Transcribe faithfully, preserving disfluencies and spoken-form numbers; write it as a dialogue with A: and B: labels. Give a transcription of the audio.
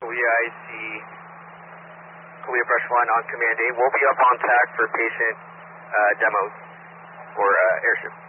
A: Kalia I C, Kalia Brush one on Command eight. We'll be up on tack for patient uh, demos for uh, airship.